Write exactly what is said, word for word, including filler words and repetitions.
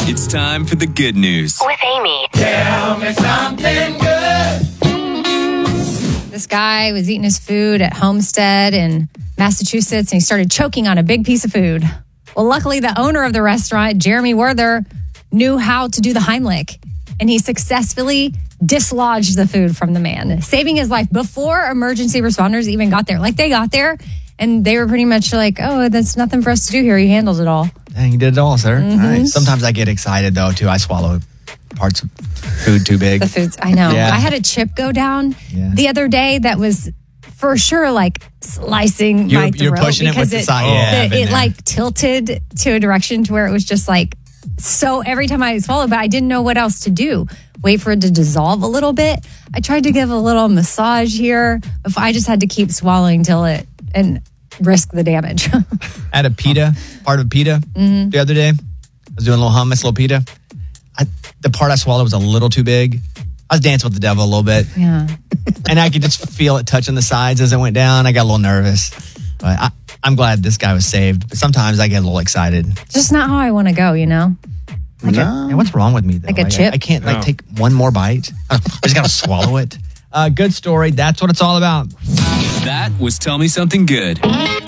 It's time for the good news with Amy. Tell me something good. This guy was eating his food at Homestead in Massachusetts, and he started choking on a big piece of food. Well, luckily, the owner of the restaurant, Jeremy Werther, knew how to do the Heimlich, and he successfully dislodged the food from the man, saving his life before emergency responders even got there. Like, they got there, and they were pretty much like, oh, that's nothing for us to do here. He handles it all. Dang, you did it all, sir. Mm-hmm. Nice. Sometimes I get excited, though, too. I swallow parts of food too big. The food's, I know. Yeah. I had a chip go down Yeah. the other day that was for sure like slicing You're- my throat. you're pushing it because with the side. Yeah, I've it, been it there. like tilted to a direction to where it was just like, so every time I swallowed, but I didn't know what else to do. Wait for it to dissolve a little bit. I tried to give a little massage here. If I just had to keep swallowing till it and risk the damage. I had a pita, part of a pita Mm-hmm. the other day. I was doing a little hummus, little pita. I, the part I swallowed was a little too big. I was dancing with the devil a little bit. Yeah. And I could just feel it touching the sides as it went down. I got a little nervous. But I, I'm glad this guy was saved. But sometimes I get a little excited. Just not how I want to go, you know? Like no. Hey, what's wrong with me, though? Like a I, chip? I, I can't like No. take one more bite. I just got to swallow it. Uh, good story. That's what it's all about. That was Tell Me Something Good.